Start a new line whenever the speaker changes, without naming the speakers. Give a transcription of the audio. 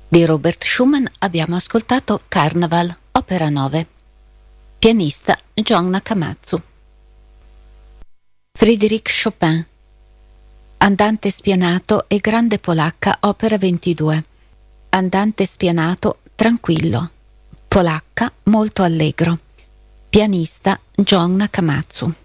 Di Robert Schumann abbiamo ascoltato Carnaval, opera 9. Pianista John Nakamatsu. Frédéric Chopin, Andante spianato e Grande polacca, opera 22. Andante spianato tranquillo, polacca molto allegro. Pianista John Nakamatsu.